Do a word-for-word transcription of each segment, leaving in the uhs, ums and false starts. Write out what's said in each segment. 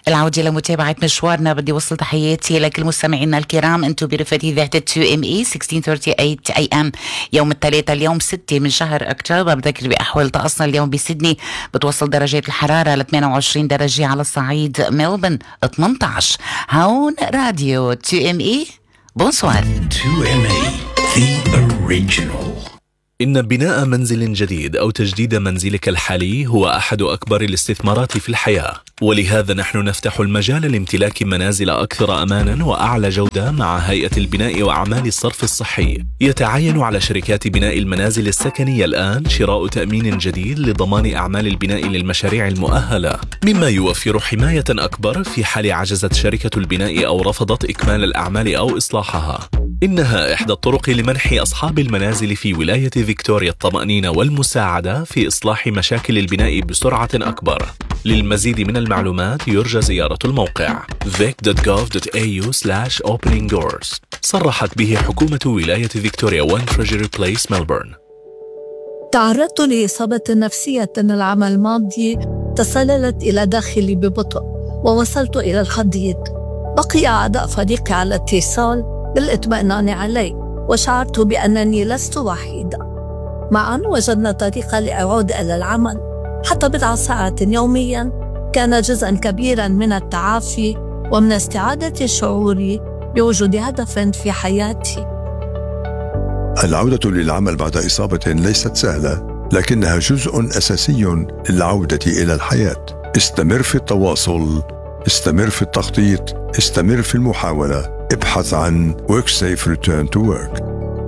العودة لمتابعة مشوارنا. بدي وصل تحياتي لكل مستمعينا الكرام. انتم برفقة إذاعة تو ام اي ستة عشر ثلاثين اي ام يوم الثلاثاء اليوم ستة من شهر أكتوبر. بذكر بأحوال طقسنا اليوم بسيدني بتوصل درجات الحرارة ل ثمانية وعشرين درجة، على الصعيد ملبن ثمانية عشر. هون راديو تو ام اي. بونسوار. تو ام اي The Original. إن بناء منزل جديد أو تجديد منزلك الحالي هو أحد أكبر الاستثمارات في الحياة، ولهذا نحن نفتح المجال لامتلاك منازل أكثر أمانا وأعلى جودة مع هيئة البناء وأعمال الصرف الصحي. يتعين على شركات بناء المنازل السكنية الآن شراء تأمين جديد لضمان أعمال البناء للمشاريع المؤهلة، مما يوفر حماية أكبر في حال عجزت شركة البناء أو رفضت إكمال الأعمال أو إصلاحها. إنها إحدى الطرق لمنح أصحاب المنازل في ولاية فيكتوريا الطمأنينة والمساعدة في إصلاح مشاكل البناء بسرعة أكبر. للمزيد من المعلومات يرجى زيارة الموقع vic dot gov dot a u slash opening doors. صرحت به حكومة ولاية فيكتوريا وان تريجري بليس ملبورن. تعرضت لإصابة نفسية العام الماضي تسللت إلى داخلي ببطء ووصلت إلى الحضيض. بقي أعضاء فريقي على اتصال بالاطمئنان علي، وشعرت بأنني لست وحيدة. معا وجدنا طريقة لأعود إلى العمل. حتى بضع ساعات يوميا كان جزءا كبيرا من التعافي ومن استعادة شعوري بوجود هدف في حياتي. العودة للعمل بعد إصابة ليست سهلة، لكنها جزء أساسي للعودة إلى الحياة. استمر في التواصل، استمر في التخطيط، استمر في المحاولة. ابحث عن Work Safe Return to Work.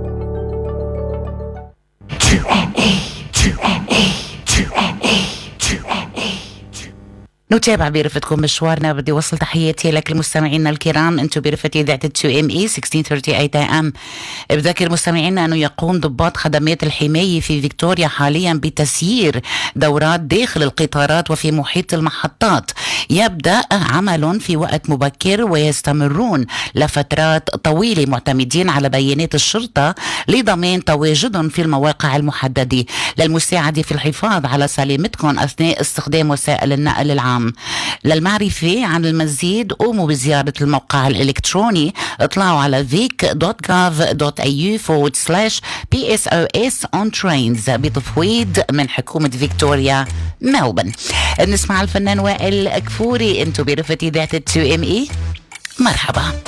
نتابع برفتكم مشوارنا. بدي وصل تحياتي لك المستمعين الكرام. انتم برفة إذاعة تو ام اي ستة عشر ثلاثين اي ام. بذكر مستمعينا انه يقوم ضباط خدمات الحماية في فيكتوريا حاليا بتسيير دورات داخل القطارات وفي محيط المحطات. يبدأ عمل في وقت مبكر ويستمرون لفترات طويلة، معتمدين على بيانات الشرطة لضمان تواجدهم في المواقع المحددة للمساعدة في الحفاظ على سلامتكم أثناء استخدام وسائل النقل العام. للمعرفة عن المزيد قوموا بزيارة الموقع الإلكتروني. اطلعوا على vic dot gov dot a u forward slash p s o s on trains بتفويض من حكومة فيكتوريا ملبن. نسمع الفنان وائل كفوري. انتو برفة إذاعة تو ام اي. مرحبا.